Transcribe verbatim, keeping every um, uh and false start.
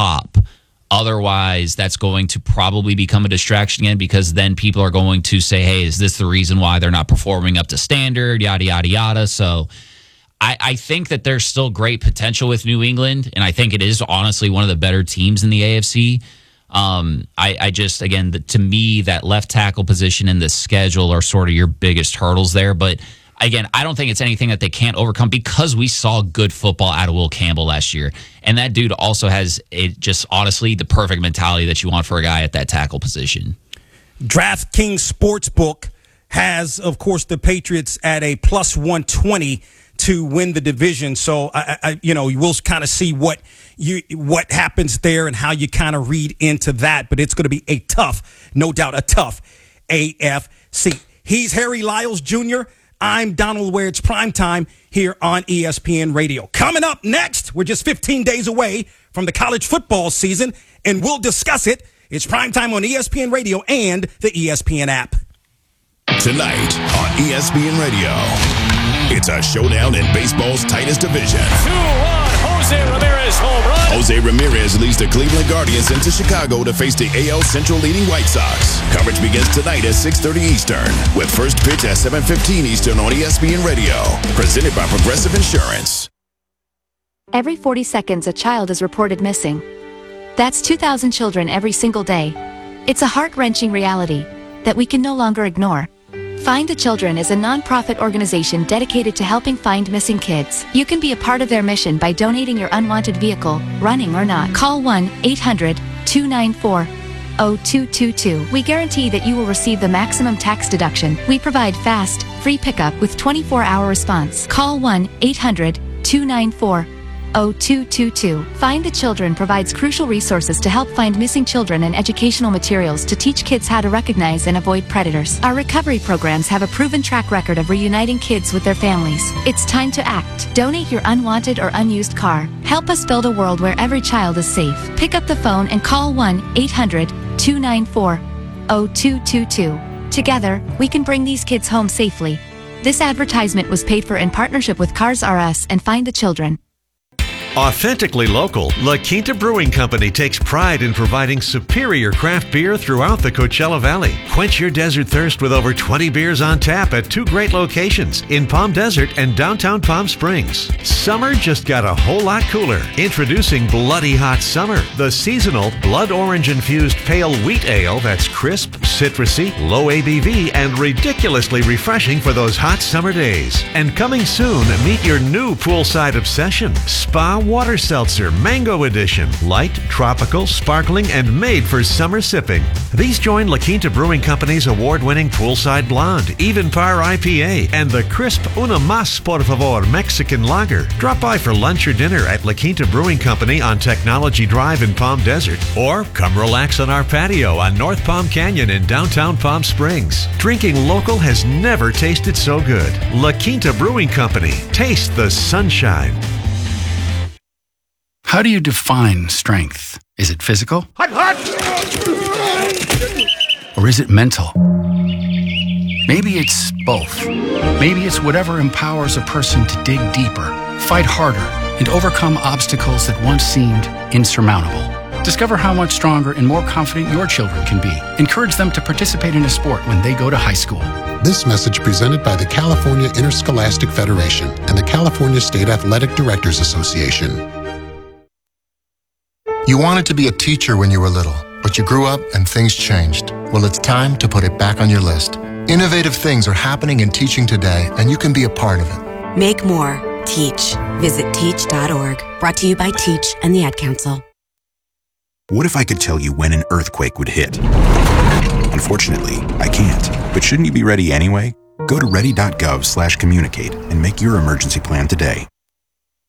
top. Otherwise, that's going to probably become a distraction again, because then people are going to say, hey, is this the reason why they're not performing up to standard, yada, yada, yada. So I, I think that there's still great potential with New England, and I think it is honestly one of the better teams in the A F C. Um, I, I just, again, the, to me, that left tackle position and the schedule are sort of your biggest hurdles there. But again, I don't think it's anything that they can't overcome, because we saw good football out of Will Campbell last year. And that dude also has it just honestly the perfect mentality that you want for a guy at that tackle position. DraftKings Sportsbook has, of course, the Patriots at a plus one twenty to win the division. So, I, I, you know, we'll kind of see what you what happens there and how you kind of read into that. But it's going to be a tough, no doubt, a tough A F C. He's Harry Lyles Junior I'm Donald Ware. It's primetime here on E S P N Radio. Coming up next, we're just fifteen days away from the college football season, and we'll discuss it. It's primetime on E S P N Radio and the E S P N app. Tonight on E S P N Radio, it's a showdown in baseball's tightest division. two one, Jose Ramirez home run. Jose Ramirez leads the Cleveland Guardians into Chicago to face the A L Central leading White Sox. Coverage begins tonight at six thirty Eastern, with first pitch at seven fifteen Eastern on E S P N Radio. Presented by Progressive Insurance. Every forty seconds, a child is reported missing. That's two thousand children every single day. It's a heart-wrenching reality that we can no longer ignore. Find the Children is a non-profit organization dedicated to helping find missing kids. You can be a part of their mission by donating your unwanted vehicle, running or not. Call one eight hundred two nine four zero two two two. We guarantee that you will receive the maximum tax deduction. We provide fast, free pickup with twenty-four hour response. Call one eight hundred two nine four zero two two two. Find the Children provides crucial resources to help find missing children and educational materials to teach kids how to recognize and avoid predators. Our recovery programs have a proven track record of reuniting kids with their families. It's time to act. Donate your unwanted or unused car. Help us build a world where every child is safe. Pick up the phone and call one eight hundred two nine four zero two two two. Together, we can bring these kids home safely. This advertisement was paid for in partnership with Cars R Us and Find the Children. Authentically local, La Quinta Brewing Company takes pride in providing superior craft beer throughout the Coachella Valley. Quench your desert thirst with over twenty beers on tap at two great locations in Palm Desert and downtown Palm Springs. Summer just got a whole lot cooler. Introducing Bloody Hot Summer, the seasonal blood orange infused pale wheat ale that's crisp, citrusy, low A B V, and ridiculously refreshing for those hot summer days. And coming soon, meet your new poolside obsession, Spa Water Seltzer Mango Edition. Light, tropical, sparkling, and made for summer sipping. These join La Quinta Brewing Company's award-winning Poolside Blonde, Even Par I P A, and the crisp Una Mas Por Favor Mexican Lager. Drop by for lunch or dinner at La Quinta Brewing Company on Technology Drive in Palm Desert, or come relax on our patio on North Palm Canyon in downtown Palm Springs. Drinking local has never tasted so good. La Quinta Brewing Company. Taste the sunshine. How do you define strength? Is it physical? Hot, hot. Or is it mental? Maybe it's both. Maybe it's whatever empowers a person to dig deeper, fight harder, and overcome obstacles that once seemed insurmountable. Discover how much stronger and more confident your children can be. Encourage them to participate in a sport when they go to high school. This message presented by the California Interscholastic Federation and the California State Athletic Directors Association. You wanted to be a teacher when you were little, but you grew up and things changed. Well, it's time to put it back on your list. Innovative things are happening in teaching today, and you can be a part of it. Make more. Teach. Visit teach dot org. Brought to you by Teach and the Ad Council. What if I could tell you when an earthquake would hit? Unfortunately, I can't. But shouldn't you be ready anyway? Go to ready dot gov slash communicate and make your emergency plan today.